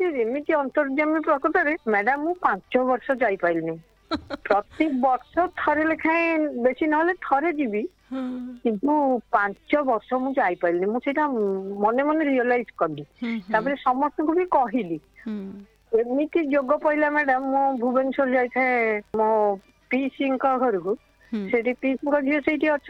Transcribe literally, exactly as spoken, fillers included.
ଏମିତି ଅନ୍ତର୍ଜାମୀ ପ୍ରକୃତରେ ମ୍ୟାଡାମ ମୁଁ ପାଞ୍ଚ ବର୍ଷ ଯାଇପାରିନି। ପ୍ରତି ବର୍ଷ ଥରେ ଲେଖାଏଁ ବେଶୀ ନହେଲେ ଥରେ ଯିବି, କିନ୍ତୁ ପାଞ୍ଚ ବର୍ଷ ମୁଁ ଯାଇପାରିନି। ମୁଁ ସେଇଟା ମନେ ମନେ ରିଅଲାଇଜ କଲି, ତାପରେ ସମସ୍ତଙ୍କୁ ବି କହିଲି। ଏମିତି ଯୋଗ ପଇଲା ମ୍ୟାଡାମ, ମୁଁ ଭୁବନେଶ୍ୱର ଯାଇଥାଏ ମୋ ପିଇସିଙ୍କ ଘରକୁ, ସେଠି ପିଇସିଙ୍କ ଝିଅ ସେଇଠି ଅଛନ୍ତି।